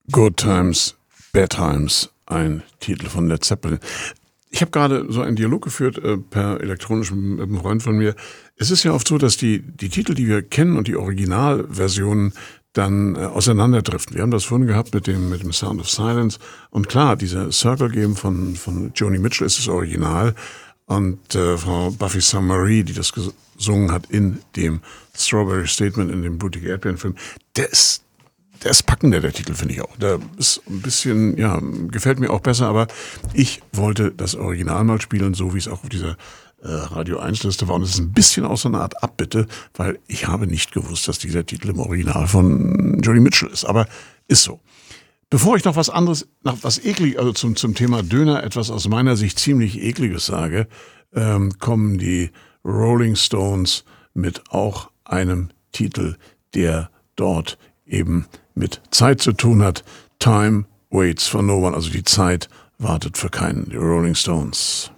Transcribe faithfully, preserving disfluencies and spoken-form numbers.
Good Times, Bad Times, ein Titel von Led Zeppelin. Ich habe gerade so einen Dialog geführt äh, per elektronischem mit einem Freund von mir. Es ist ja oft so, dass die, die Titel, die wir kennen und die Originalversionen dann äh, auseinanderdriften. Wir haben das vorhin gehabt mit dem, mit dem Sound of Silence. Und klar, dieser Circle Game von, von Joni Mitchell ist das Original. Und äh, Frau Buffy Sainte-Marie, die das gesungen hat in dem Strawberry Statement, in dem Blutige Erdbeeren-Film, der ist Der ist packender, der Titel, finde ich auch. Der ist ein bisschen, ja, gefällt mir auch besser, aber ich wollte das Original mal spielen, so wie es auch auf dieser äh, Radio eins Liste war. Und es ist ein bisschen auch so eine Art Abbitte, weil ich habe nicht gewusst, dass dieser Titel im Original von Joni Mitchell ist. Aber ist so. Bevor ich noch was anderes, noch was eklig, also zum, zum Thema Döner, etwas aus meiner Sicht ziemlich ekliges sage, ähm, kommen die Rolling Stones mit auch einem Titel, der dort eben mit Zeit zu tun hat. Time waits for no one, also die Zeit wartet für keinen. Die Rolling Stones.